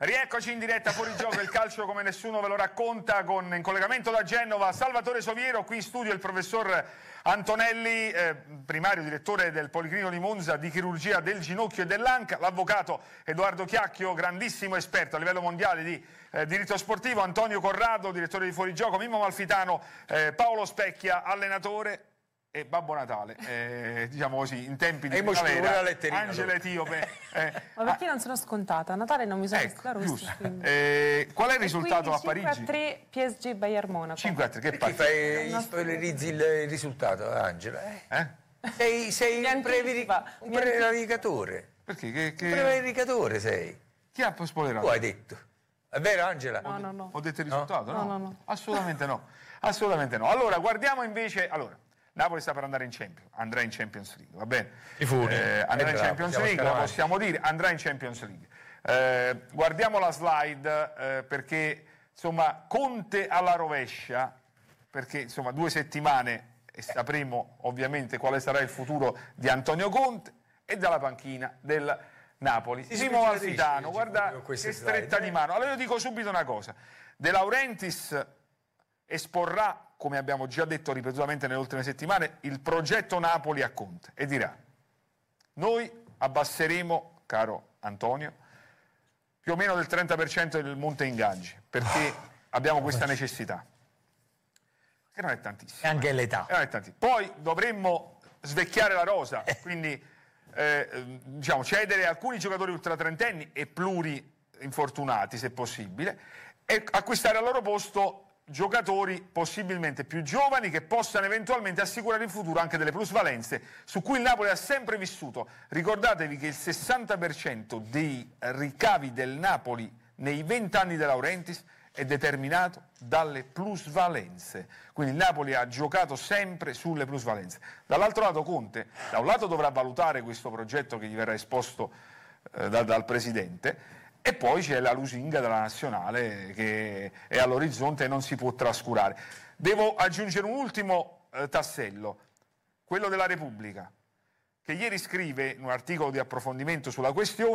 Rieccoci in diretta Fuori Gioco, il calcio come nessuno ve lo racconta, in collegamento da Genova Salvatore Soviero, qui in studio il professor Antonelli, primario direttore del Policlinico di Monza di chirurgia del ginocchio e dell'anca, l'avvocato Edoardo Chiacchio, grandissimo esperto a livello mondiale di diritto sportivo, Antonio Corrado, direttore di Fuori Gioco, Mimmo Malfitano, Paolo Specchia, allenatore, e Babbo Natale, diciamo così, in tempi di primavera, Angela Etiope. Ma perché non sono scontata? A Natale non mi sono vestita rossa. Qual è il risultato a Parigi? 5-3 PSG Bayern Monaco. 5-3, che perché fai spoilerizzi il risultato, Angela? Sei un prevaricatore. Perché? Un prevaricatore sei. Chi ha spoilerato? Tu hai detto. È vero, Angela? No. Ho detto il risultato? No. Assolutamente no. Assolutamente no. Allora, guardiamo invece... Napoli sta per andare in Champions, andrà in Champions League, va bene? Andrà in Champions League, lo possiamo dire, andrà in Champions League. Guardiamo la slide perché, insomma, Conte alla rovescia, perché, insomma, 2 settimane e sapremo ovviamente quale sarà il futuro di Antonio Conte e dalla panchina del Napoli. Simo Malfitano, guarda che stretta di mano. Allora io dico subito una cosa, De Laurentiis esporrà, come abbiamo già detto ripetutamente nelle ultime settimane, il progetto Napoli a Conte e dirà: noi abbasseremo, caro Antonio, più o meno del 30% del monte ingaggi, perché abbiamo questa necessità, che non è tantissimo. E anche l'età. Poi dovremmo svecchiare la rosa, quindi diciamo, cedere alcuni giocatori ultratrentenni e plurinfortunati, se possibile, e acquistare al loro posto giocatori possibilmente più giovani che possano eventualmente assicurare in futuro anche delle plusvalenze su cui il Napoli ha sempre vissuto. Ricordatevi che il 60% dei ricavi del Napoli nei 20 anni De Laurentiis è determinato dalle plusvalenze, quindi il Napoli ha giocato sempre sulle plusvalenze. Dall'altro lato Conte, da un lato dovrà valutare questo progetto che gli verrà esposto dal Presidente, e poi c'è la lusinga della nazionale che è all'orizzonte e non si può trascurare. Devo aggiungere un ultimo tassello, quello della Repubblica, che ieri scrive in un articolo di approfondimento sulla questione